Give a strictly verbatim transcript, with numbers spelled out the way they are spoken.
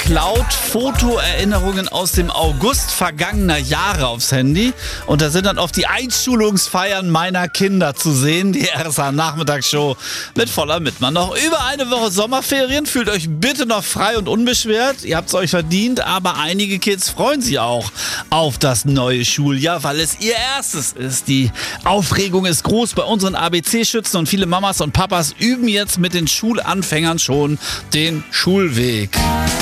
klaut Fotoerinnerungen aus dem August vergangener Jahre aufs Handy. Und da sind dann oft die Einschulungsfeiern meiner Kinder zu sehen. Die R S A-Nachmittagsshow mit voller Mitmann. Noch über eine Woche Sommerferien. Fühlt euch bitte noch frei und unbeschwert. Ihr habt es euch verdient. Aber einige Kids freuen sich auch auf das neue Schuljahr, weil es ihr erstes ist. Die Aufregung ist groß bei unseren A B C-Schützen und viele Mamas und Papas üben jetzt mit den Schulanfängern schon den Schulweg.